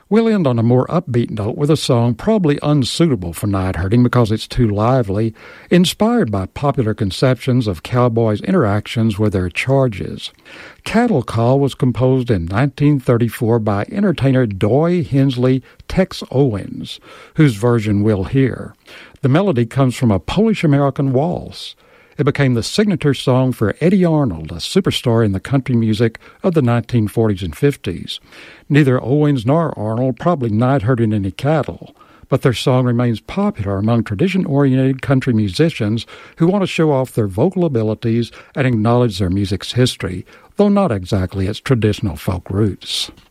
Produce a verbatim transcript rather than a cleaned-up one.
We'll end on a more upbeat note with a song probably unsuitable for night herding because it's too lively, inspired by popular conceptions of cowboys' interactions with their charges. Cattle Call was composed in nineteen thirty-four by entertainer Doy Hensley Tex Owens, whose version we'll hear. The melody comes from a Polish-American waltz. It became the signature song for Eddie Arnold, a superstar in the country music of the nineteen forties and fifties. Neither Owens nor Arnold probably night herded any cattle, but their song remains popular among tradition-oriented country musicians who want to show off their vocal abilities and acknowledge their music's history, though not exactly its traditional folk roots.